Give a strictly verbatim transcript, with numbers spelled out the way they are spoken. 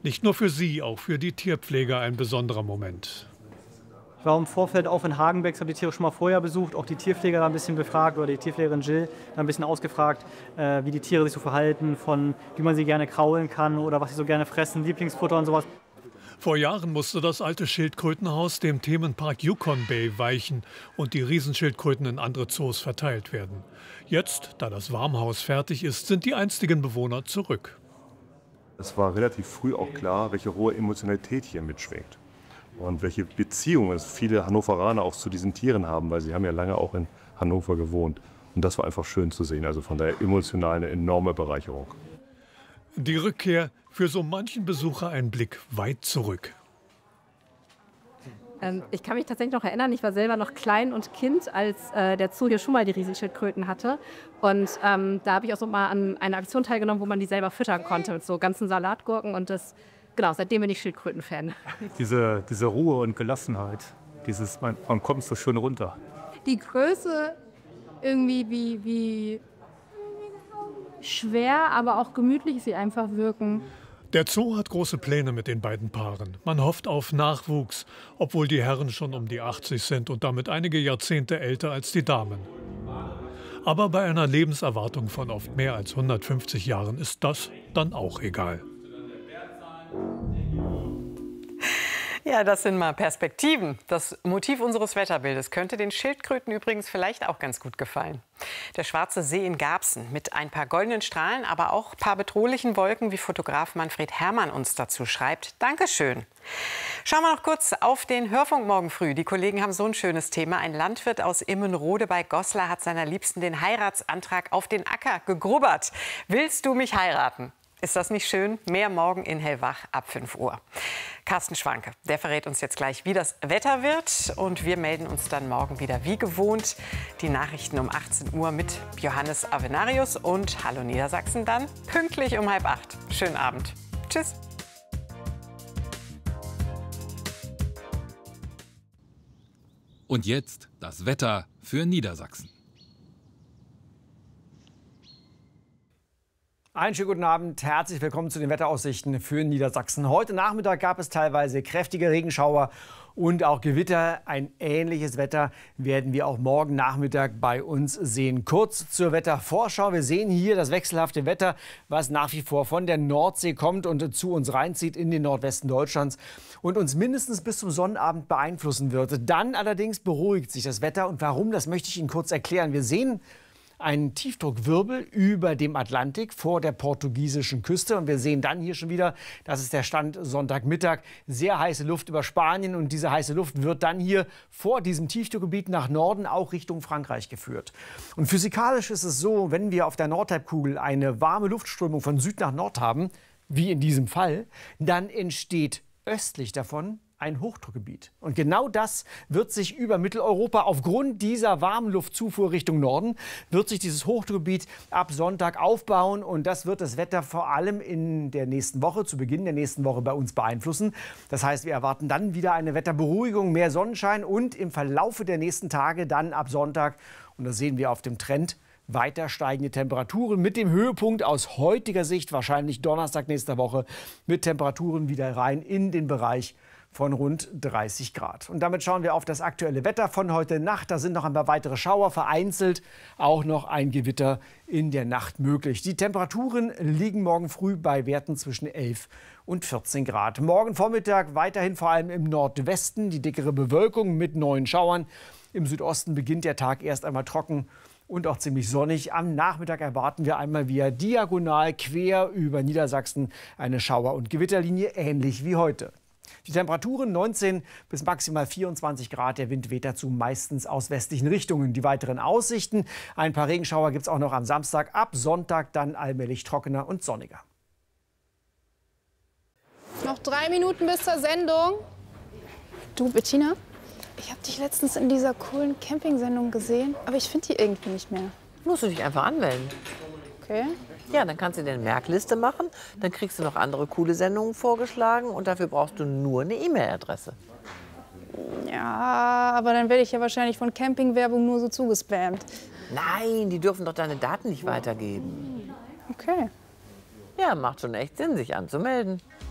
Nicht nur für sie, auch für die Tierpfleger ein besonderer Moment. Ich war im Vorfeld auch in Hagenbeck, habe die Tiere schon mal vorher besucht, auch die Tierpfleger da ein bisschen befragt oder die Tierpflegerin Jill da ein bisschen ausgefragt, äh, wie die Tiere sich so verhalten, von wie man sie gerne kraulen kann oder was sie so gerne fressen, Lieblingsfutter und sowas. Vor Jahren musste das alte Schildkrötenhaus dem Themenpark Yukon Bay weichen und die Riesenschildkröten in andere Zoos verteilt werden. Jetzt, da das Warmhaus fertig ist, sind die einstigen Bewohner zurück. Es war relativ früh auch klar, welche hohe Emotionalität hier mitschwingt. Und welche Beziehungen viele Hannoveraner auch zu diesen Tieren haben, weil sie haben ja lange auch in Hannover gewohnt. Und das war einfach schön zu sehen, also von daher emotional eine enorme Bereicherung. Die Rückkehr, für so manchen Besucher ein Blick weit zurück. Ähm, ich kann mich tatsächlich noch erinnern, ich war selber noch klein und Kind, als äh, der Zoo hier schon mal die Riesenschildkröten hatte. Und ähm, da habe ich auch so mal an einer Aktion teilgenommen, wo man die selber füttern konnte mit so ganzen Salatgurken und das. Genau, seitdem bin ich Schildkröten-Fan. Diese, diese Ruhe und Gelassenheit, dieses, man, man kommt so schön runter. Die Größe irgendwie wie, wie schwer, aber auch gemütlich sie einfach wirken. Der Zoo hat große Pläne mit den beiden Paaren. Man hofft auf Nachwuchs, obwohl die Herren schon um die achtzig sind und damit einige Jahrzehnte älter als die Damen. Aber bei einer Lebenserwartung von oft mehr als hundertfünfzig Jahren ist das dann auch egal. Ja, das sind mal Perspektiven. Das Motiv unseres Wetterbildes könnte den Schildkröten übrigens vielleicht auch ganz gut gefallen. Der Schwarze See in Garbsen mit ein paar goldenen Strahlen, aber auch ein paar bedrohlichen Wolken, wie Fotograf Manfred Herrmann uns dazu schreibt. Dankeschön. Schauen wir noch kurz auf den Hörfunk morgen früh. Die Kollegen haben so ein schönes Thema. Ein Landwirt aus Immenrode bei Goslar hat seiner Liebsten den Heiratsantrag auf den Acker gegrubbert. Willst du mich heiraten? Ist das nicht schön? Mehr morgen in Hellwach ab fünf Uhr. Carsten Schwanke, der verrät uns jetzt gleich, wie das Wetter wird. Und wir melden uns dann morgen wieder wie gewohnt. Die Nachrichten um achtzehn Uhr mit Johannes Avenarius und Hallo Niedersachsen dann pünktlich um halb acht. Schönen Abend. Tschüss. Und jetzt das Wetter für Niedersachsen. Einen schönen guten Abend, herzlich willkommen zu den Wetteraussichten für Niedersachsen. Heute Nachmittag gab es teilweise kräftige Regenschauer und auch Gewitter. Ein ähnliches Wetter werden wir auch morgen Nachmittag bei uns sehen. Kurz zur Wettervorschau. Wir sehen hier das wechselhafte Wetter, was nach wie vor von der Nordsee kommt und zu uns reinzieht in den Nordwesten Deutschlands und uns mindestens bis zum Sonnabend beeinflussen wird. Dann allerdings beruhigt sich das Wetter. Und warum, das möchte ich Ihnen kurz erklären. Wir sehen einen Tiefdruckwirbel über dem Atlantik vor der portugiesischen Küste. Und wir sehen dann hier schon wieder, das ist der Stand Sonntagmittag, sehr heiße Luft über Spanien. Und diese heiße Luft wird dann hier vor diesem Tiefdruckgebiet nach Norden auch Richtung Frankreich geführt. Und physikalisch ist es so, wenn wir auf der Nordhalbkugel eine warme Luftströmung von Süd nach Nord haben, wie in diesem Fall, dann entsteht östlich davon ein Hochdruckgebiet. Und genau das wird sich über Mitteleuropa aufgrund dieser warmen Luftzufuhr Richtung Norden, wird sich dieses Hochdruckgebiet ab Sonntag aufbauen. Und das wird das Wetter vor allem in der nächsten Woche, zu Beginn der nächsten Woche bei uns beeinflussen. Das heißt, wir erwarten dann wieder eine Wetterberuhigung, mehr Sonnenschein und im Verlaufe der nächsten Tage dann ab Sonntag, und das sehen wir auf dem Trend, weiter steigende Temperaturen mit dem Höhepunkt aus heutiger Sicht, wahrscheinlich Donnerstag nächster Woche, mit Temperaturen wieder rein in den Bereich von rund dreißig Grad. Und damit schauen wir auf das aktuelle Wetter von heute Nacht. Da sind noch ein paar weitere Schauer, vereinzelt auch noch ein Gewitter in der Nacht möglich. Die Temperaturen liegen morgen früh bei Werten zwischen elf und vierzehn Grad. Morgen Vormittag weiterhin vor allem im Nordwesten die dickere Bewölkung mit neuen Schauern. Im Südosten beginnt der Tag erst einmal trocken und auch ziemlich sonnig. Am Nachmittag erwarten wir einmal wieder diagonal quer über Niedersachsen eine Schauer- und Gewitterlinie, ähnlich wie heute. Die Temperaturen neunzehn bis maximal vierundzwanzig Grad. Der Wind weht dazu meistens aus westlichen Richtungen. Die weiteren Aussichten: ein paar Regenschauer gibt es auch noch am Samstag. Ab Sonntag dann allmählich trockener und sonniger. Noch drei Minuten bis zur Sendung. Du, Bettina, ich habe dich letztens in dieser coolen Camping-Sendung gesehen, aber ich finde die irgendwie nicht mehr. Musst du dich einfach anmelden. Okay. Ja, dann kannst du dir eine Merkliste machen, dann kriegst du noch andere coole Sendungen vorgeschlagen und dafür brauchst du nur eine E-Mail-Adresse. Ja, aber dann werde ich ja wahrscheinlich von Campingwerbung nur so zugespammt. Nein, die dürfen doch deine Daten nicht weitergeben. Okay. Ja, macht schon echt Sinn, sich anzumelden.